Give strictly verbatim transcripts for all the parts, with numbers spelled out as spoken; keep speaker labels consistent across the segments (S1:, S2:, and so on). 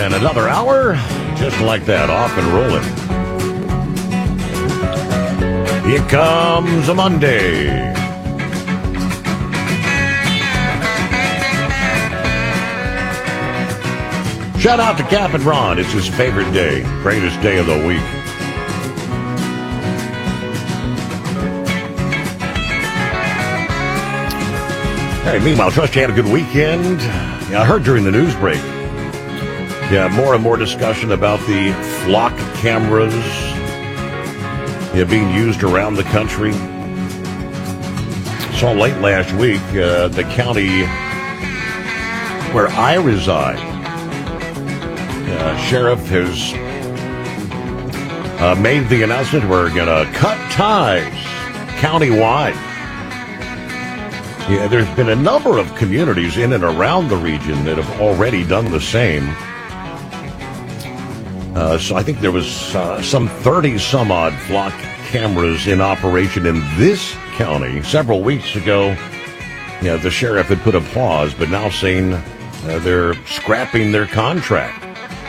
S1: And another hour, just like that, off and rolling. Here comes a Monday. Shout out to Cap and Ron. It's his favorite day. Greatest day of the week. Hey, meanwhile, trust you had a good weekend. Yeah, I heard during the news break. Yeah, more and more discussion about the flock cameras yeah, being used around the country. Saw late last week uh, the county where I reside. Uh, sheriff has uh, made the announcement we're going to cut ties countywide. Yeah, there's been a number of communities in and around the region that have already done the same. Uh, so I think there was uh, some thirty some odd flock cameras in operation in this county several weeks ago. Yeah, the sheriff had put a pause, but now saying uh, they're scrapping their contract.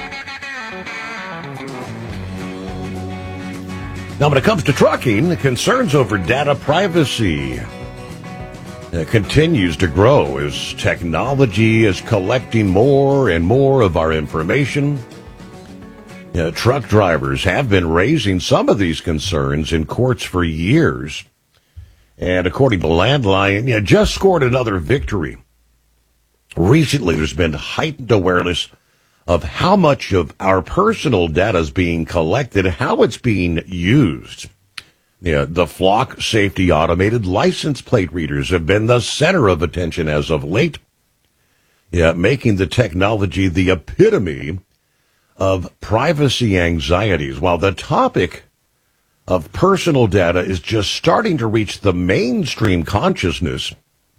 S1: Now, when it comes to trucking, concerns over data privacy uh, continues to grow as technology is collecting more and more of our information. Uh, truck drivers have been raising some of these concerns in courts for years. And according to Landline, you know, just scored another victory. Recently, there's been heightened awareness of how much of our personal data is being collected, how it's being used. Yeah, the flock safety automated license plate readers have been the center of attention as of late. Yeah, making the technology the epitome of privacy anxieties, while the topic of personal data is just starting to reach the mainstream consciousness.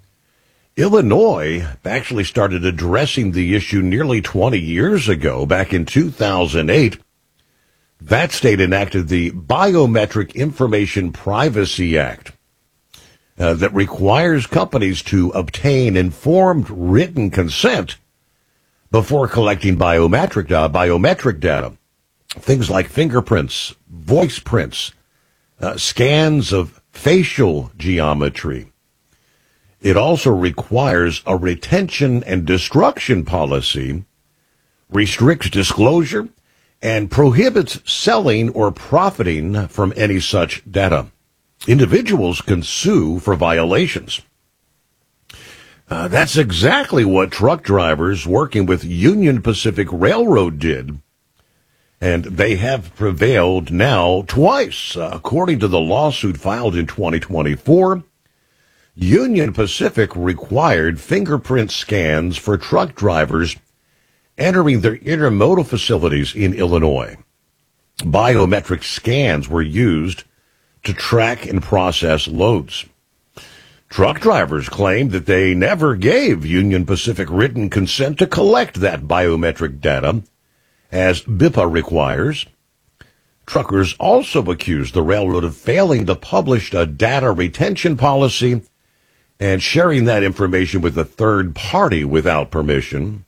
S1: Illinois actually started addressing the issue nearly twenty years ago, back in two thousand eight. That state enacted the Biometric Information Privacy Act uh, that requires companies to obtain informed written consent before collecting biometric, uh, biometric data. Things like fingerprints, voice prints, uh, scans of facial geometry. It also requires a retention and destruction policy, restricts disclosure, and prohibits selling or profiting from any such data. Individuals can sue for violations. Uh, that's exactly what truck drivers working with Union Pacific Railroad did. And they have prevailed now twice. Uh, according to the lawsuit filed in twenty twenty-four, Union Pacific required fingerprint scans for truck drivers entering their intermodal facilities in Illinois. Biometric scans were used to track and process loads. Truck drivers claimed that they never gave Union Pacific written consent to collect that biometric data, as B I P A requires. Truckers also accused the railroad of failing to publish a data retention policy and sharing that information with a third party without permission.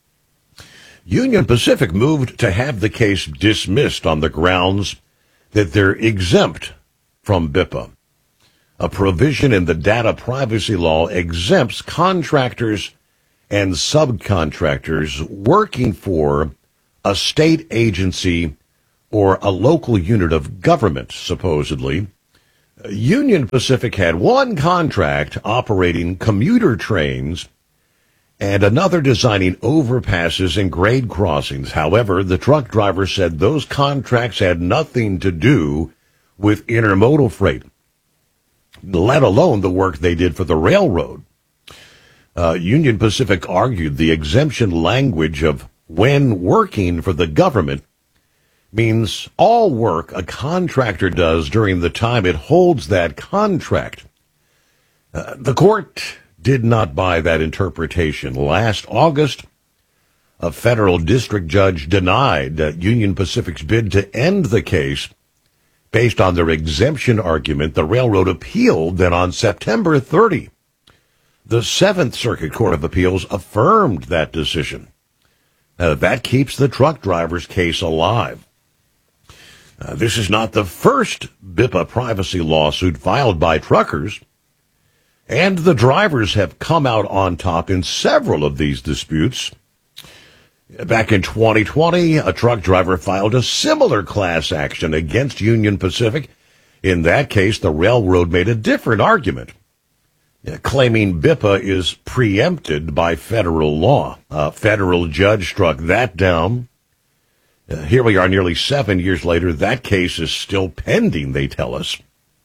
S1: Union Pacific moved to have the case dismissed on the grounds that they're exempt from B I P A. A provision in the data privacy law exempts contractors and subcontractors working for a state agency or a local unit of government, supposedly. Union Pacific had one contract operating commuter trains and another designing overpasses and grade crossings. However, the truck driver said those contracts had nothing to do with intermodal freight, let alone the work they did for the railroad. Uh, Union Pacific argued the exemption language of when working for the government means all work a contractor does during the time it holds that contract. Uh, the court did not buy that interpretation. Last August, a federal district judge denied uh, Union Pacific's bid to end the case based on their exemption argument. The railroad appealed. Then on September thirtieth, the Seventh Circuit Court of Appeals affirmed that decision. Uh, that keeps the truck driver's case alive. Uh, this is not the first BIPA privacy lawsuit filed by truckers, and the drivers have come out on top in several of these disputes. Back in twenty twenty, a truck driver filed a similar class action against Union Pacific. In that case, the railroad made a different argument, claiming BIPA is preempted by federal law. A federal judge struck that down. Uh, here we are nearly seven years later. That case is still pending, they tell us.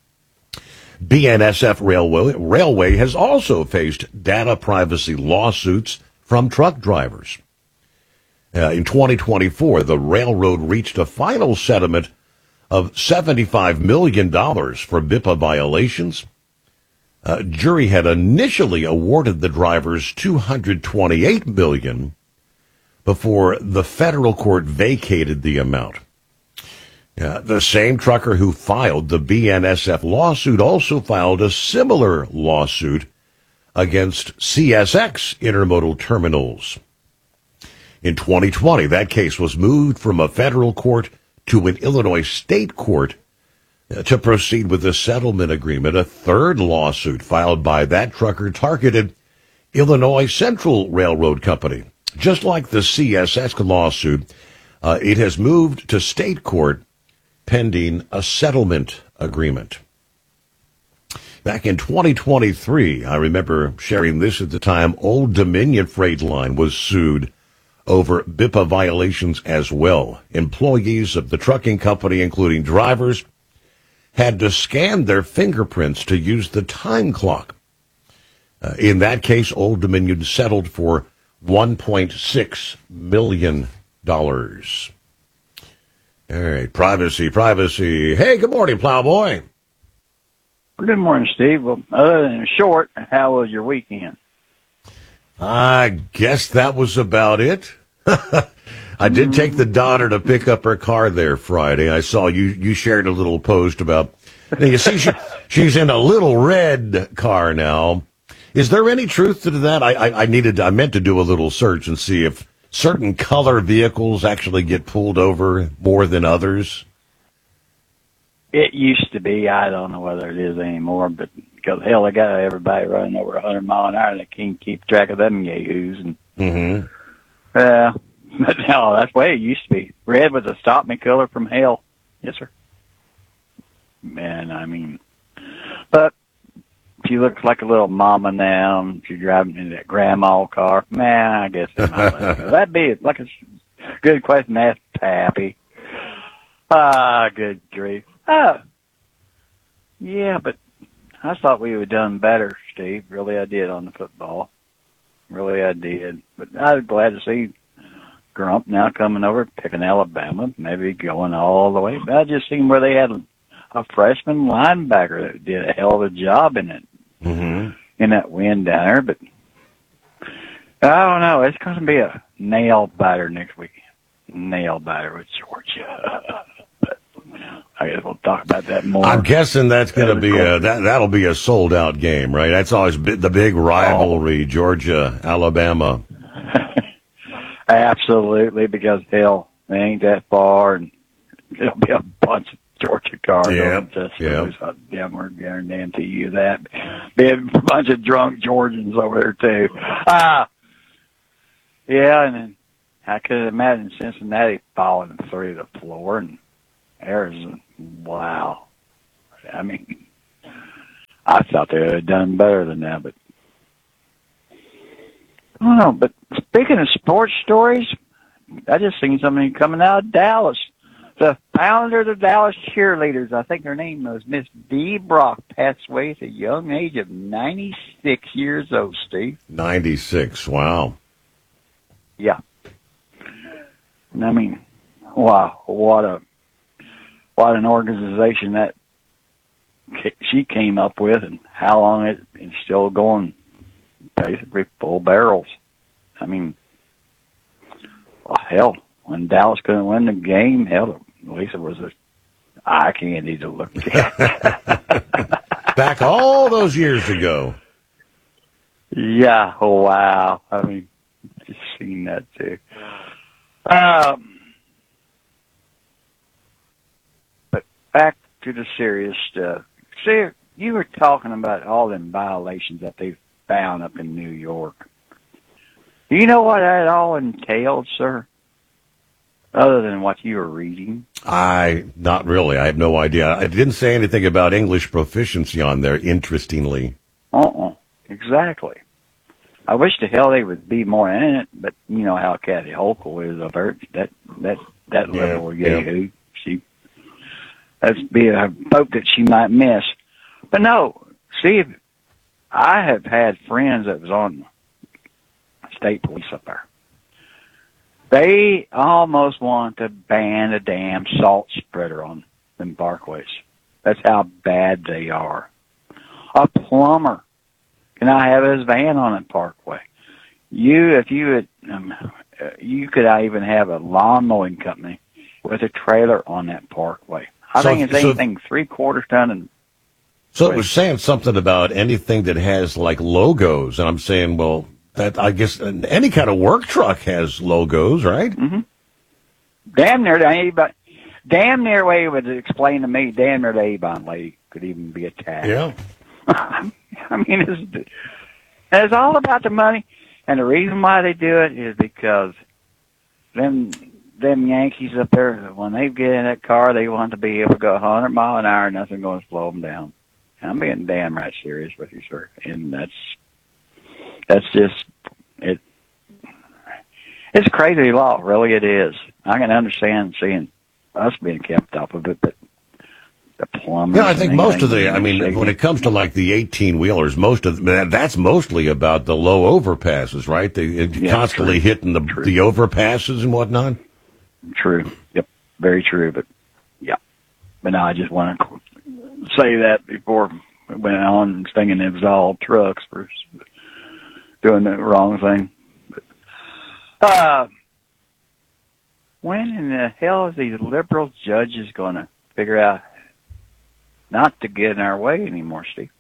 S1: B N S F Railway, Railway has also faced data privacy lawsuits from truck drivers. Uh, in twenty twenty-four, the railroad reached a final settlement of seventy-five million dollars for BIPA violations. Uh, jury had initially awarded the drivers two hundred twenty-eight million dollars before the federal court vacated the amount. Uh, the same trucker who filed the B N S F lawsuit also filed a similar lawsuit against C S X Intermodal Terminals. In twenty twenty, that case was moved from a federal court to an Illinois state court uh, to proceed with a settlement agreement. A third lawsuit filed by that trucker targeted Illinois Central Railroad Company. Just like the C S X lawsuit, uh, it has moved to state court pending a settlement agreement. Back in twenty twenty-three, I remember sharing this at the time, Old Dominion Freight Line was sued over BIPA violations as well. Employees of the trucking company, including drivers, had to scan their fingerprints to use the time clock. Uh, in that case, Old Dominion settled for one point six million dollars. All right, privacy, privacy. Hey, good morning, Plowboy.
S2: Good morning, Steve. Well, other than short, how was your weekend?
S1: I guess that was about it. I did take the daughter to pick up her car there Friday. I saw you, you shared a little post about, now you see, she, she's in a little red car now. Is there any truth to that? I, I, I needed, I meant to do a little search and see if certain color vehicles actually get pulled over more than others.
S2: It used to be. I don't know whether it is anymore, but because hell, they got everybody running over a hundred mile an hour. They can't keep track of them yahoos. And
S1: mm-hmm.
S2: uh, but no, that's the way it used to be. Red was a stop me color from hell. Yes, sir. Man, I mean, but if you look like a little mama now, if you're driving in that grandma car, man, I guess it might let you go. That'd be like a good question to ask Pappy. Ah, good grief. Oh, yeah, but I thought we would have done better, Steve. Really, I did on the football. Really, I did. But I was glad to see Grump now coming over, picking Alabama, maybe going all the way. But I just seen where they had a freshman linebacker that did a hell of a job in it,
S1: mm-hmm.
S2: in that win down there. But I don't know. It's going to be a nail biter next week. Nail biter with Georgia. I guess we'll talk about that more.
S1: I'm guessing that's going to be a that that'll be a sold out game, right? That's always the big rivalry, oh. Georgia, Alabama.
S2: Absolutely, because hell, they ain't that far, and there'll be a bunch of Georgia cars.
S1: Yep.
S2: Just
S1: Yep.
S2: So damn, we're guaranteeing you that. Be a bunch of drunk Georgians over there too. Ah, yeah, and then I could imagine Cincinnati falling through the floor and Arizona. Wow. I mean, I thought they would have done better than that, but I don't know. But speaking of sports stories, I just seen something coming out of Dallas. The founder of the Dallas Cheerleaders, I think her name was Miss Dee Brock, passed away at the young age of ninety-six years old, Steve.
S1: ninety-six, wow.
S2: Yeah. And I mean, wow, what a what an organization that she came up with, and how long it, it's still going, basically full barrels. I mean, well, hell, when Dallas couldn't win the game, hell, at least it was a eye candy to look at.
S1: Back all those years ago.
S2: Yeah, oh, wow. I mean, just seen that too. Um, but back to the serious stuff. See, you were talking about all them violations that they found up in New York. Do you know what that all entailed, sir? Other than what you were reading?
S1: I, not really. I have no idea. I didn't say anything about English proficiency on there, interestingly.
S2: Uh-uh. Exactly. I wish to hell they would be more in it, but you know how Kathy Hochul is of her. That, that, that
S1: Yeah,
S2: little
S1: yeah.
S2: yahoo. She, that'd be a boat that she might miss. But no, see, I have had friends that was on state police up there. They almost want to ban a damn salt spreader on them parkways. That's how bad they are. A plumber cannot have his van on a parkway. You, if you had, um, uh, you could even have a lawn mowing company with a trailer on that parkway. I
S1: So-
S2: think it's
S1: so-
S2: anything three quarters ton and
S1: So it was saying something about anything that has like logos, and I'm saying, well, that I guess any kind of work truck has logos, right?
S2: Mm-hmm. Damn near anybody, damn near way would explain to me. Damn near the Avon lady could even be attacked.
S1: Yeah.
S2: I mean, it's, it's all about the money, and the reason why they do it is because them them Yankees up there, when they get in that car, they want to be able to go one hundred mile an hour, and nothing going to slow them down. I'm being damn right serious with you, sir, and that's that's just it. It's a crazy law, really. It is. I can understand seeing us being kept off of it, but the plumbers.
S1: Yeah, I think
S2: and
S1: most of
S2: anything
S1: the, I mean,
S2: shaking.
S1: when it comes to like the eighteen-wheelers, most of that, that's mostly about the low overpasses, right? They
S2: Yeah,
S1: constantly
S2: true.
S1: hitting the
S2: True.
S1: the overpasses and whatnot.
S2: True. Yep. Very true. But yeah. But no, I just want to say that before we went on thinking it was all trucks for doing the wrong thing. But, uh, when in the hell is these liberal judges going to figure out not to get in our way anymore, Steve?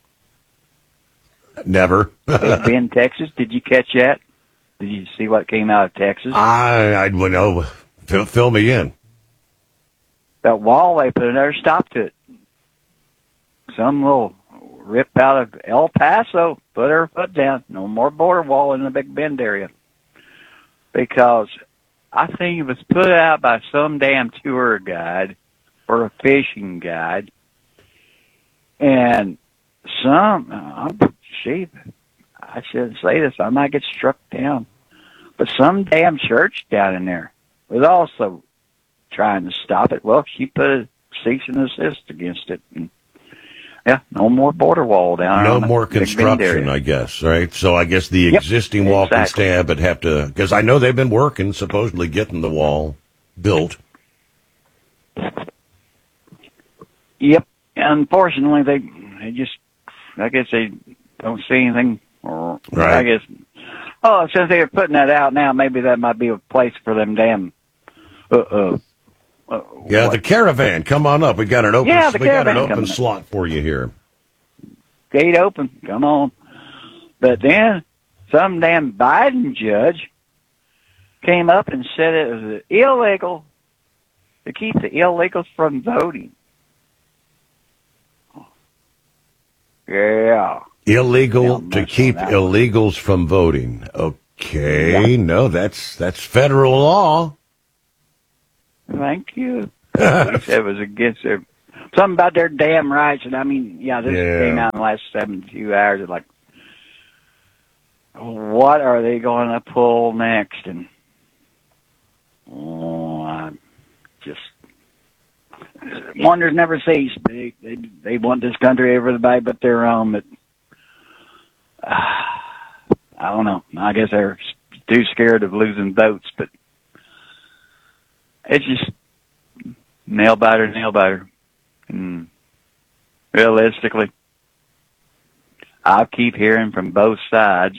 S1: Never.
S2: It's in Texas. Did you catch that? Did you see what came out of Texas?
S1: I, I would know. Fill, fill me in.
S2: That wall they put in there stopped it. Some little rip out of El Paso put her foot down. No more border wall in the Big Bend area. Because I think it was put out by some damn tour guide or a fishing guide. And some, I'm, gee, I shouldn't say this, I might get struck down. But some damn church down in there was also trying to stop it. Well, she put a cease and desist against it. And yeah, no more border wall down there.
S1: No
S2: on the
S1: more
S2: Big Bend
S1: construction,
S2: area.
S1: I guess, right? So I guess the
S2: Yep,
S1: existing wall can
S2: exactly.
S1: stand, but have to, because I know they've been working, supposedly getting the wall built.
S2: Yep. Unfortunately, they they just, I guess they don't see anything. Or
S1: Right.
S2: I guess, oh, since they're putting that out now, maybe that might be a place for them damn. Uh, uh, uh
S1: Yeah,
S2: what?
S1: the caravan, come on up. We got an open,
S2: Yeah, the
S1: we got an
S2: caravan
S1: open
S2: coming.
S1: slot for you here.
S2: Gate open. Come on. But then some damn Biden judge came up and said it was illegal to keep the illegals from voting. Yeah.
S1: Illegal
S2: Yeah,
S1: to
S2: much
S1: keep
S2: on that
S1: illegals from voting. Okay, no, that's that's federal law.
S2: Thank you. He said it was against their something about their damn rights, and I mean, yeah, this
S1: Yeah.
S2: came out in the last seventy-two hours. It's like, what are they going to pull next? And oh, I just wonders never cease. They they they want this country everybody but their own, but uh, I don't know. I guess they're too scared of losing votes, but it's just nail biter, nail biter. And realistically, I keep hearing from both sides.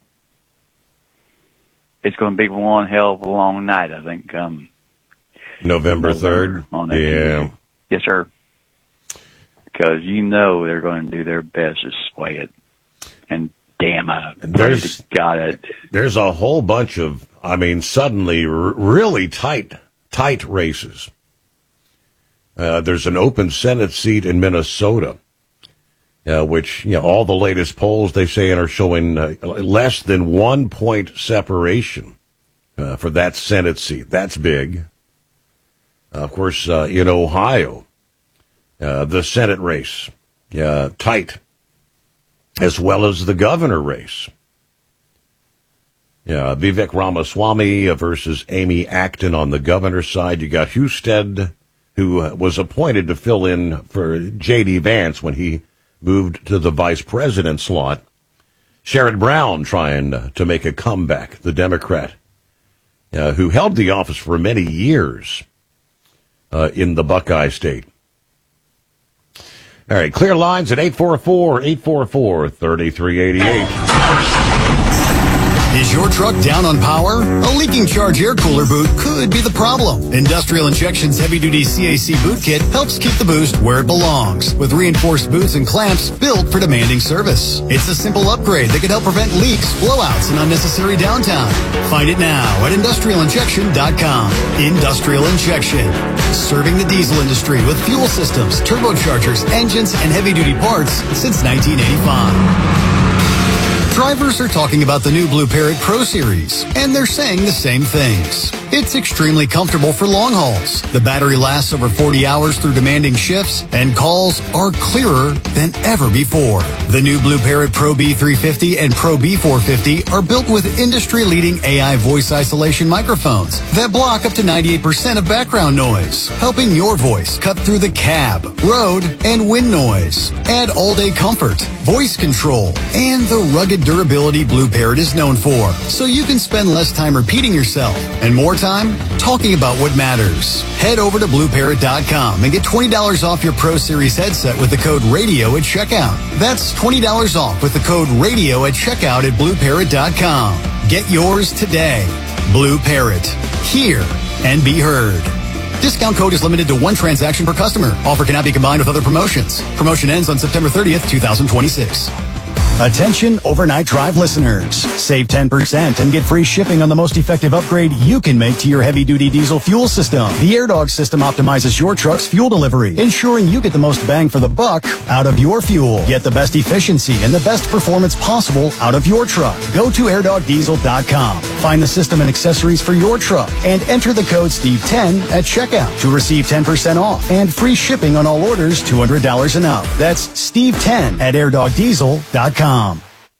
S2: It's going to be one hell of a long night, I think. Um,
S1: November third.
S2: November on that
S1: Yeah.
S2: Tuesday. Yes, sir. Because you know they're going to do their best to sway it. And damn, I
S1: There's
S2: got it.
S1: There's a whole bunch of, I mean, suddenly r- really tight, tight races. Uh, there's an open Senate seat in Minnesota, uh, which, you know, all the latest polls they say are showing uh, less than one point separation uh, for that Senate seat. That's big. Uh, of course, uh, in Ohio, uh, the Senate race, uh, tight, as well as the governor race. Yeah, Vivek Ramaswamy versus Amy Acton on the governor's side. You got Husted, who uh, was appointed to fill in for J D. Vance when he moved to the vice president slot. Sherrod Brown trying uh, to make a comeback, the Democrat, uh, who held the office for many years uh, in the Buckeye State. All right, clear lines at eight four four, eight four four, three three eight eight.
S3: Is your truck down on power? A leaking charge air cooler boot could be the problem. Industrial Injection's heavy-duty C A C boot kit helps keep the boost where it belongs, with reinforced boots and clamps built for demanding service. It's a simple upgrade that can help prevent leaks, blowouts, and unnecessary downtime. Find it now at industrial injection dot com. Industrial Injection, serving the diesel industry with fuel systems, turbochargers, engines, and heavy-duty parts since nineteen eighty-five. Drivers are talking about the new Blue Parrot Pro Series, and they're saying the same things. It's extremely comfortable for long hauls. The battery lasts over forty hours through demanding shifts, and calls are clearer than ever before. The new Blue Parrot Pro B three fifty and Pro B four fifty are built with industry-leading A I voice isolation microphones that block up to ninety-eight percent of background noise, helping your voice cut through the cab, road, and wind noise. Add all-day comfort, voice control, and the rugged durability Blue Parrot is known for, so you can spend less time repeating yourself and more time talking about what matters. Head over to blue parrot dot com and get twenty dollars off your Pro Series headset with the code RADIO at checkout. That's twenty dollars off with the code RADIO at checkout at blue parrot dot com. Get yours today. Blue Parrot. Hear and be heard. Discount code is limited to one transaction per customer. Offer cannot be combined with other promotions. Promotion ends on September thirtieth, twenty twenty-six. Attention overnight drive listeners. Save ten percent and get free shipping on the most effective upgrade you can make to your heavy-duty diesel fuel system. The AirDog system optimizes your truck's fuel delivery, ensuring you get the most bang for the buck out of your fuel. Get the best efficiency and the best performance possible out of your truck. Go to air dog diesel dot com. Find the system and accessories for your truck and enter the code Steve ten at checkout to receive ten percent off and free shipping on all orders two hundred dollars and up. That's Steve ten at air dog diesel dot com.